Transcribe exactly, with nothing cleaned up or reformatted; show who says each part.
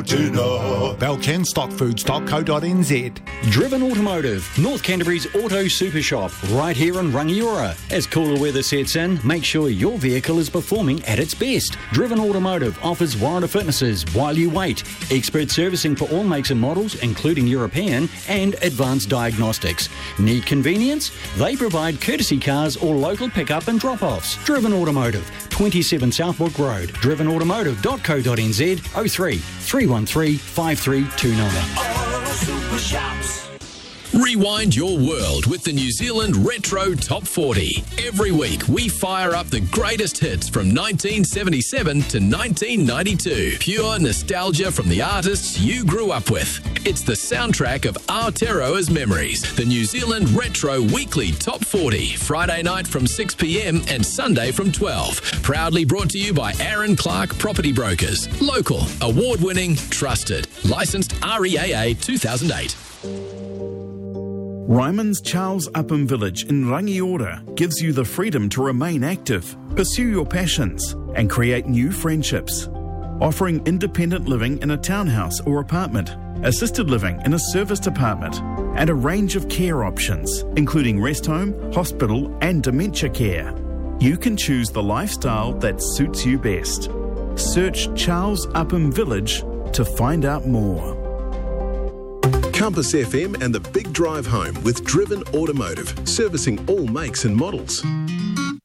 Speaker 1: good to know.
Speaker 2: Belkin stockfoods dot co dot n z.
Speaker 3: Driven Automotive, North Canterbury's auto super shop, right here in Rangiora. As cooler weather sets in, make sure your vehicle is performing at its best. Driven Automotive offers warranty fitnesses while you wait, expert servicing for all makes and models, including European, and advanced diagnostics. Need convenience? They provide courtesy cars or local pickup and drop-offs. Driven Automotive, twenty-seven Southbrook Road, driven automotive dot co dot n z, oh three, three one three, five three two nine.
Speaker 4: Rewind your world with the New Zealand Retro Top forty. Every week, we fire up the greatest hits from nineteen seventy-seven to nineteen ninety-two. Pure nostalgia from the artists you grew up with. It's the soundtrack of Aotearoa's memories. The New Zealand Retro Weekly Top forty. Friday night from six p m and Sunday from twelve. Proudly brought to you by Aaron Clark Property Brokers. Local, award-winning, trusted. Licensed R E A A two thousand eight.
Speaker 5: Ryman's Charles Upham Village in Rangiora gives you the freedom to remain active, pursue your passions, and create new friendships. Offering independent living in a townhouse or apartment, assisted living in a serviced apartment, and a range of care options, including rest home, hospital, and dementia care. You can choose the lifestyle that suits you best. Search Charles Upham Village to find out more.
Speaker 6: Compass F M and the Big Drive Home with Driven Automotive, servicing all makes and models.